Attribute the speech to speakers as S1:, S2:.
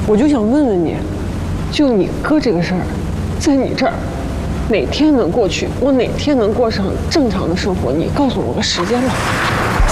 S1: 我就想问问你，就你哥这个事儿，在你这儿哪天能过去？我哪天能过上正常的生活？你告诉我个时间吧。